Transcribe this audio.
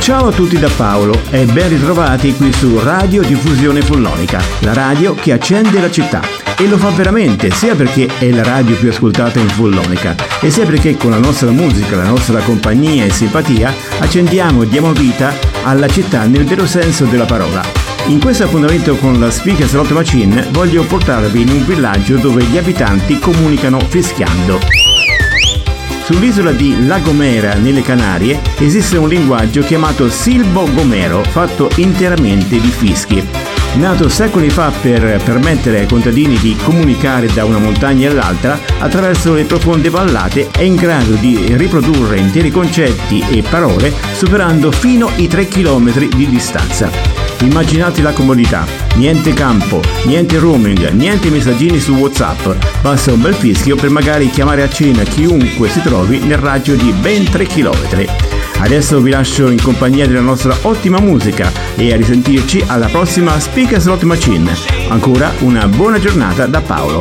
Ciao a tutti da Paolo e ben ritrovati qui su Radio Diffusione Fullonica, la radio che accende la città. E lo fa veramente, sia perché è la radio più ascoltata in Fullonica e sia perché con la nostra musica, la nostra compagnia e simpatia accendiamo e diamo vita alla città nel vero senso della parola. In questo appuntamento con la Speaker Slot Machine voglio portarvi in un villaggio dove gli abitanti comunicano fischiando. Sull'isola di La Gomera, nelle Canarie, esiste un linguaggio chiamato Silbo Gomero, fatto interamente di fischi. Nato secoli fa per permettere ai contadini di comunicare da una montagna all'altra attraverso le profonde vallate, è in grado di riprodurre interi concetti e parole superando fino i 3 km di distanza. Immaginate la comodità, niente campo, niente roaming, niente messaggini su WhatsApp, basta un bel fischio per magari chiamare a cena chiunque si trovi nel raggio di ben 3 km. Adesso vi lascio in compagnia della nostra ottima musica e a risentirci alla prossima Speaker Slot Machine. Ancora una buona giornata da Paolo.